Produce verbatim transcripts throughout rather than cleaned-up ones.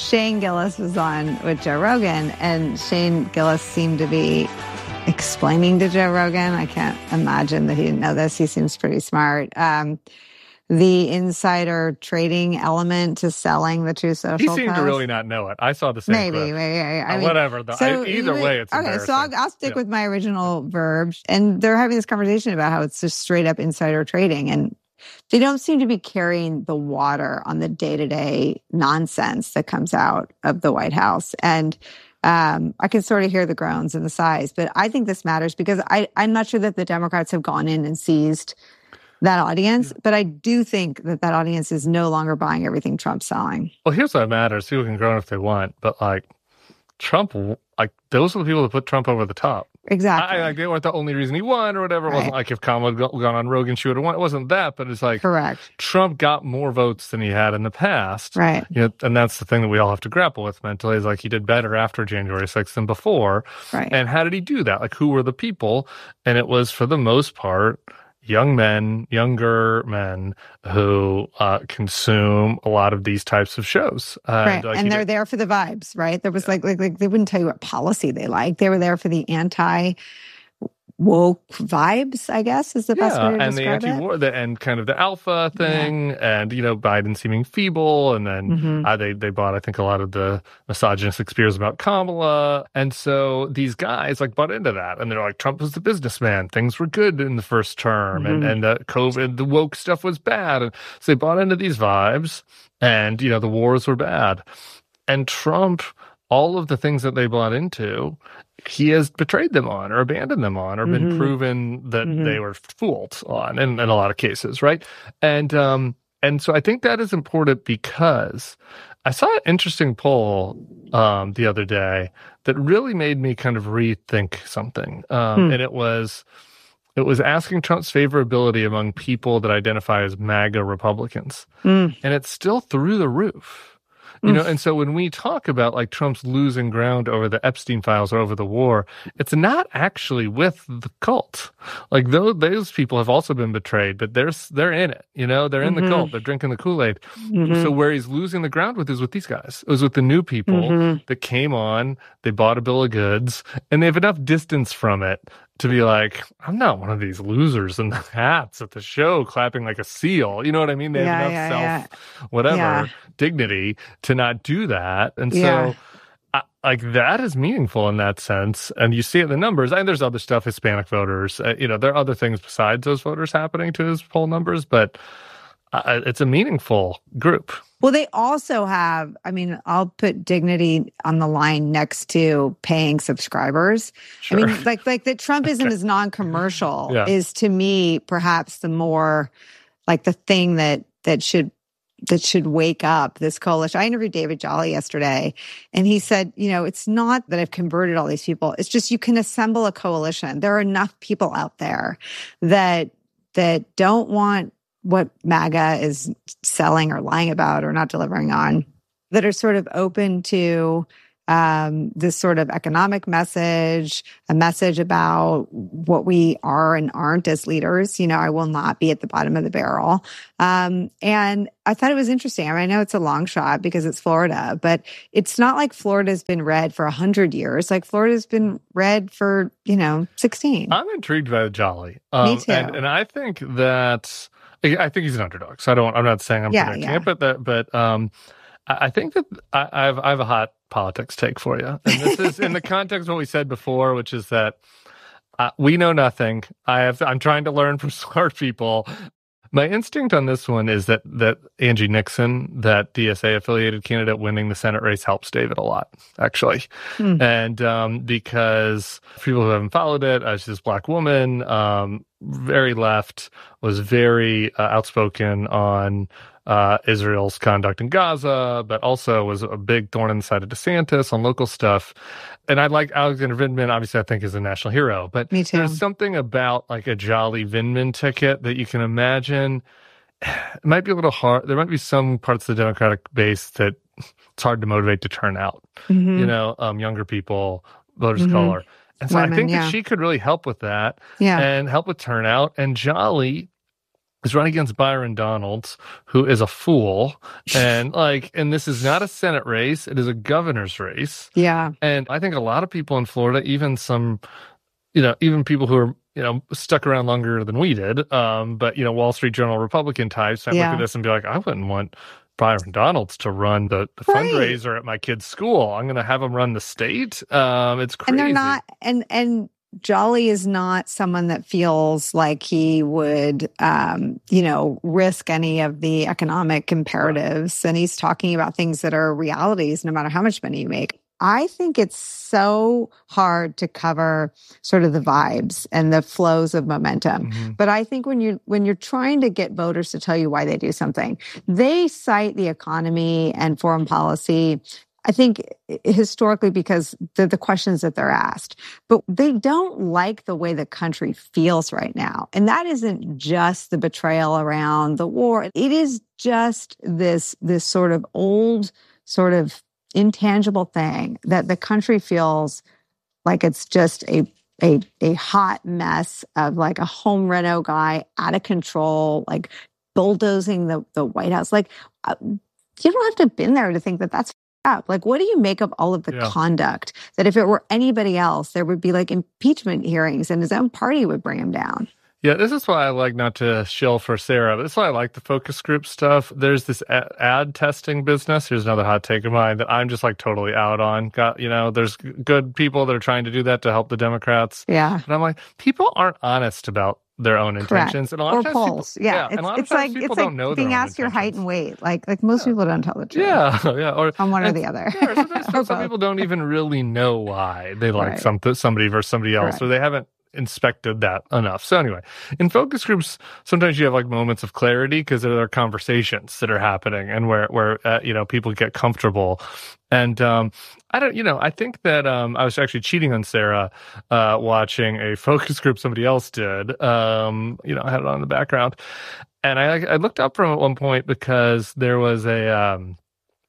Shane Gillis was on with Joe Rogan, and Shane Gillis seemed to be explaining to Joe Rogan, I can't imagine that he didn't know this, he seems pretty smart, um, the insider trading element to selling the Truth Social He seemed post. to really not know it. I saw the same Maybe, clip. maybe. I uh, mean, whatever. The, so I, either you, way, it's okay. So I'll, I'll stick yeah. with my original verb. And they're having this conversation about how it's just straight up insider trading, and they don't seem to be carrying the water on the day to day nonsense that comes out of the White House. And um, I can sort of hear the groans and the sighs, but I think this matters because I, I'm not sure that the Democrats have gone in and seized that audience, but I do think that that audience is no longer buying everything Trump's selling. Well, here's what matters. People can groan if they want, but like Trump, like those are the people that put Trump over the top. Exactly. I, like they weren't the only reason he won or whatever. It Right. wasn't like if Kamala had gone on Rogan, she would have won. It wasn't that, but it's like Correct. Trump got more votes than he had in the past. Right. You know, and that's the thing that we all have to grapple with mentally is like he did better after January sixth than before. Right. And how did he do that? Like who were the people? And it was for the most part young men, younger men who uh, consume a lot of these types of shows. Uh, right. Like and they're did. there for the vibes, right? There was yeah. like, like, like, they wouldn't tell you what policy they like. They were there for the anti woke vibes, I guess, is the yeah, best way to and describe the anti-war, it. The, and kind of the alpha thing, yeah. and, you know, Biden seeming feeble, and then mm-hmm. uh, they, they bought, I think, a lot of the misogynistic spears about Kamala, and so these guys, like, bought into that, and they're like, Trump was the businessman, things were good in the first term, mm-hmm. and, and uh, COVID, the woke stuff was bad, and so they bought into these vibes, and, you know, the wars were bad, and Trump, all of the things that they bought into, he has betrayed them on or abandoned them on or mm-hmm. been proven that mm-hmm. they were fooled on in, in a lot of cases, right? And um, and so I think that is important because I saw an interesting poll um, the other day that really made me kind of rethink something. Um, hmm. And it was it was asking Trump's favorability among people that identify as MAGA Republicans. Mm. And it's still through the roof. You know, and so when we talk about like Trump's losing ground over the Epstein files or over the war, it's not actually with the cult. Like those those people have also been betrayed, but they're they're in it. You know, they're in mm-hmm. the cult. They're drinking the Kool-Aid. Mm-hmm. So where he's losing the ground with is with these guys. It was with the new people mm-hmm. that came on. They bought a bill of goods, and they have enough distance from it to be like, I'm not one of these losers in the hats at the show clapping like a seal. You know what I mean? They yeah, have enough yeah, self, yeah. whatever, yeah. dignity to not do that. And so, yeah. I, like, that is meaningful in that sense. And you see it in the numbers. And there's other stuff, Hispanic voters. Uh, you know, there are other things besides those voters happening to his poll numbers, but uh, it's a meaningful group. Well, they also have, I mean, I'll put dignity on the line next to paying subscribers. Sure. I mean, like, like that Trumpism okay. is non-commercial yeah. is to me perhaps the more like the thing that that should that should wake up this coalition. I interviewed David Jolly yesterday, and he said, you know, it's not that I've converted all these people. It's just you can assemble a coalition. There are enough people out there that that don't want what MAGA is selling or lying about or not delivering on, that are sort of open to um, this sort of economic message, a message about what we are and aren't as leaders. You know, I will not be at the bottom of the barrel. Um, and I thought it was interesting. I mean, I know it's a long shot because it's Florida, but it's not like Florida's been red for a hundred years. Like Florida's been red for, you know, sixteen. I'm intrigued by the Jolly. Um, Me too. And, and I think that... I think he's an underdog, so I don't. I'm not saying I'm yeah, predicting yeah. it, but that, but um, I think that I, I have I have a hot politics take for you, and this is in the context of what we said before, which is that uh, we know nothing. I have. I'm trying to learn from smart people. My instinct on this one is that that Angie Nixon, that D S A affiliated candidate winning the Senate race, helps David a lot, actually. Hmm. And um, because for people who haven't followed it, uh, she's this black woman, um, very left, was very uh, outspoken on uh, Israel's conduct in Gaza, but also was a big thorn in the side of DeSantis on local stuff. And I like Alexander Vindman, obviously I think is a national hero, but Me too. There's something about like a Jolly Vindman ticket that you can imagine. It might be a little hard. There might be some parts of the Democratic base that it's hard to motivate to turn out, mm-hmm. you know, um, younger people, voters of mm-hmm. color. And so Women, I think yeah. that she could really help with that yeah. and help with turnout. And Jolly is running against Byron Donalds, who is a fool. And like, and this is not a Senate race. It is a governor's race. Yeah. And I think a lot of people in Florida, even some, you know, even people who are, you know, stuck around longer than we did, um, but, you know, Wall Street Journal Republican types might Yeah. look at this and be like, I wouldn't want Byron Donalds to run the, the Right. fundraiser at my kid's school. I'm going to have him run the state. Um, it's crazy. And they're not, and, and, Jolly is not someone that feels like he would, um, you know, risk any of the economic imperatives. Right. And he's talking about things that are realities, no matter how much money you make. I think it's so hard to cover sort of the vibes and the flows of momentum. Mm-hmm. But I think when you when you're trying to get voters to tell you why they do something, they cite the economy and foreign policy, I think historically because they're the questions that they're asked, but they don't like the way the country feels right now. And that isn't just the betrayal around the war. It is just this, this sort of old, sort of intangible thing that the country feels like it's just a, a, a hot mess of like a home reno guy out of control, like bulldozing the, the White House. Like, uh, you don't have to have been there to think that that's up. Like, what do you make of all of the yeah. conduct that if it were anybody else, there would be like impeachment hearings and his own party would bring him down? Yeah, this is why I like, not to shill for Sarah, but this is why I like the focus group stuff. There's this ad testing business. Here's another hot take of mine that I'm just like totally out on. Got, you know, there's good people that are trying to do that to help the Democrats. Yeah. But I'm like, people aren't honest about their own intentions. Correct. And a lot or of times polls. People, yeah. yeah. It's, and a lot it's of times like, people it's don't like know being their own asked your height intentions. and weight. Like, like most yeah. people don't tell the truth. Yeah. Yeah. Or on one and, or the other. Yeah, or sometimes or some people don't even really know why they like right. some, somebody versus somebody else, Correct. Or they haven't inspected that enough. So anyway, in focus groups, sometimes you have like moments of clarity because there are conversations that are happening and where, where uh, you know, people get comfortable. And um, I don't, you know, I think that um, I was actually cheating on Sarah uh, watching a focus group somebody else did. Um, you know, I had it on in the background. And I, I looked up from at one point because there was a... Um,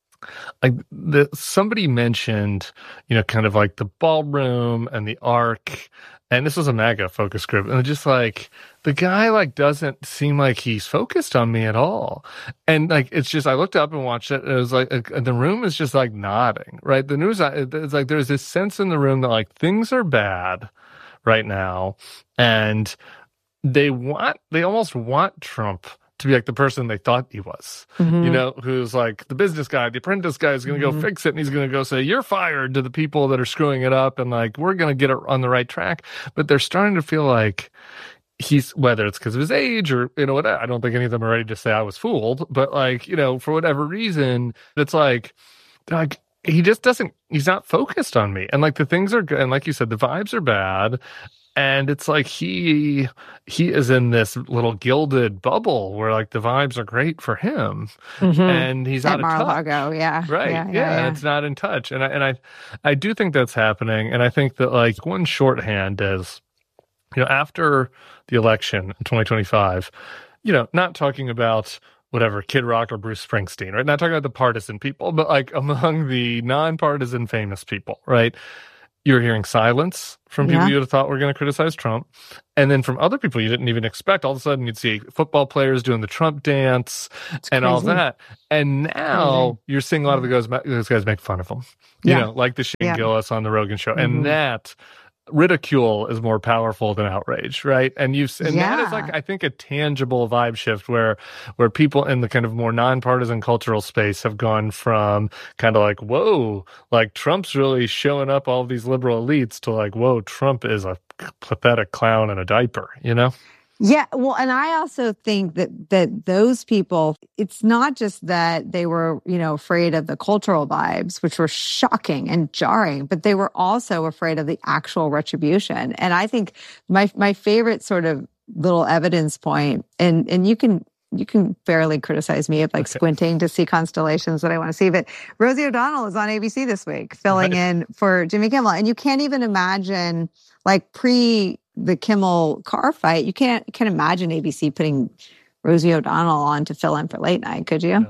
like the somebody mentioned, you know, kind of like the ballroom and the arc, and this was a MAGA focus group, and just like the guy like doesn't seem like he's focused on me at all, and like it's just I looked up and watched it, and it was like uh, the room is just like nodding, right? The news, it's like there's this sense in the room that like things are bad right now, and they want they almost want Trump to be like the person they thought he was, mm-hmm. you know, who's like the business guy, the apprentice guy is going to mm-hmm. go fix it. And he's going to go say, you're fired to the people that are screwing it up. And like, we're going to get it on the right track. But they're starting to feel like he's, whether it's because of his age or, you know, what, I don't think any of them are ready to say I was fooled, but like, you know, for whatever reason, it's like, like, he just doesn't, he's not focused on me. And like the things are good. And like you said, the vibes are bad. And it's like he he is in this little gilded bubble where like the vibes are great for him, mm-hmm. and he's At out of Mar-a-Lago, touch. yeah, right, yeah, yeah, yeah, and yeah. it's not in touch. And I and I I do think that's happening. And I think that like one shorthand is, you know, after the election in twenty twenty-five, you know, not talking about whatever, Kid Rock or Bruce Springsteen, right? Not talking about the partisan people, but like among the non-partisan famous people, right? You're hearing silence from people yeah. you would have thought were going to criticize Trump. And then from other people you didn't even expect. All of a sudden you'd see football players doing the Trump dance That's and crazy. All that. And now crazy. You're seeing a lot of the guys, those guys make fun of him. You yeah. know, like the Shane yeah. Gillis on the Rogan show. Mm-hmm. And that ridicule is more powerful than outrage, right? And you've and yeah. that is like I think a tangible vibe shift where where people in the kind of more nonpartisan cultural space have gone from kind of like, whoa, like Trump's really showing up all these liberal elites to like, whoa, Trump is a pathetic clown in a diaper, you know? Yeah, well, and I also think that that those people, it's not just that they were, you know, afraid of the cultural vibes, which were shocking and jarring, but they were also afraid of the actual retribution. And I think my my favorite sort of little evidence point, and and you can you can fairly criticize me of like okay. squinting to see constellations that I want to see, but Rosie O'Donnell is on A B C this week filling right. in for Jimmy Kimmel, and you can't even imagine like pre. the Kimmel car fight, you can't you can't imagine A B C putting Rosie O'Donnell on to fill in for late night, could you? No.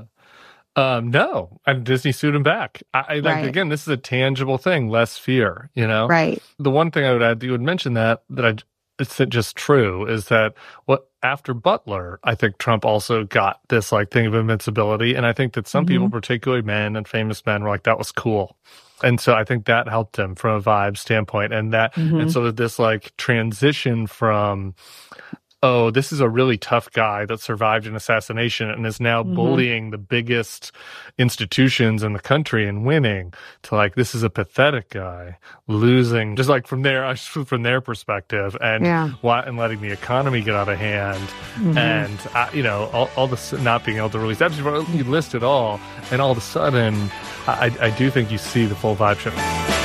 Um, no, and Disney sued him back. I, I like right. again, this is a tangible thing, less fear. You know, right? The one thing I would add, you would mention that that I it's just true is that what after Butler, I think Trump also got this like thing of invincibility. And I think that some mm-hmm. people, particularly men and famous men, were like, that was cool. And so I think that helped him from a vibe standpoint. And that, mm-hmm. and so this like transition from, oh, this is a really tough guy that survived an assassination and is now mm-hmm. bullying the biggest institutions in the country and winning, to like, this is a pathetic guy losing, just like from their from their perspective, and yeah. and letting the economy get out of hand, mm-hmm. and uh, you know, all, all this not being able to release episodes, you list it all, and all of a sudden, I, I do think you see the full vibe shift.